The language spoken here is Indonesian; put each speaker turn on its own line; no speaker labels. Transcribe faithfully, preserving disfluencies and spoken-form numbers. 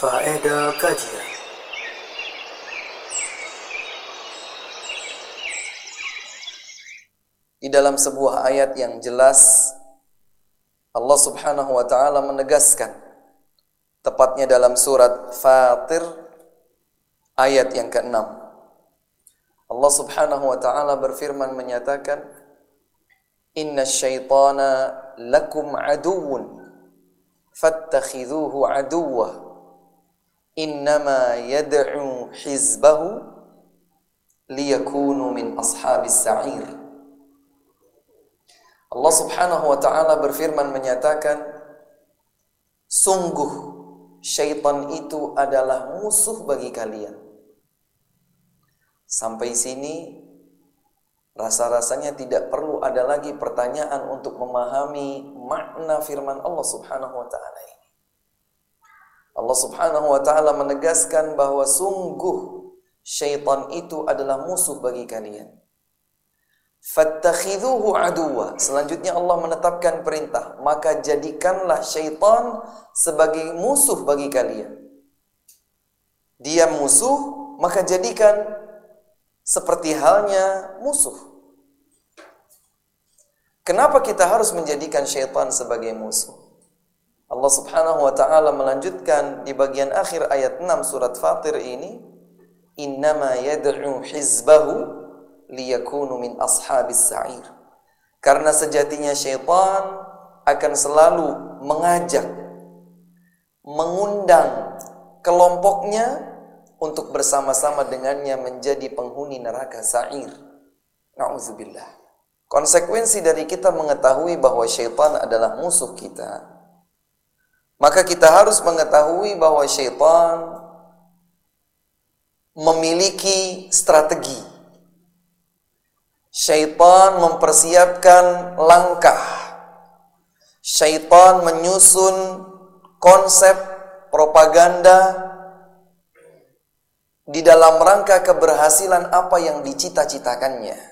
Faedah kajian.
Di dalam sebuah ayat yang jelas Allah Subhanahu wa taala menegaskan, tepatnya dalam surat Fatir ayat yang keenam. Allah Subhanahu wa taala berfirman menyatakan, "Inna syaitana lakum aduwwun fattakhidhuhu aduwwa innama yad'u hizbahu liyakunu min ashabis sa'ir." Allah Subhanahu wa taala berfirman menyatakan, sungguh syaitan itu adalah musuh bagi kalian. Sampai sini rasa-rasanya tidak perlu ada lagi pertanyaan untuk memahami makna firman Allah Subhanahu wa taala ini. Allah Subhanahu wa taala menegaskan bahwa sungguh syaitan itu adalah musuh bagi kalian. Fattakhidhuhu aduwa. Selanjutnya Allah menetapkan perintah, maka jadikanlah syaitan sebagai musuh bagi kalian. Dia musuh, maka jadikan seperti halnya musuh. Kenapa kita harus menjadikan syaitan sebagai musuh? Allah Subhanahu wa taala melanjutkan di bagian akhir ayat enam surat Fatir ini, innama yad'u hizbahu liyakunu min ashabis sa'ir. Karena sejatinya syaitan akan selalu mengajak, mengundang kelompoknya untuk bersama-sama dengannya menjadi penghuni neraka sa'ir. Na'udzubillah. Konsekuensi dari kita mengetahui bahwa syaitan adalah musuh kita, maka kita harus mengetahui bahwa syaitan memiliki strategi. Syaitan mempersiapkan langkah. Syaitan menyusun konsep propaganda di dalam rangka keberhasilan apa yang dicita-citakannya.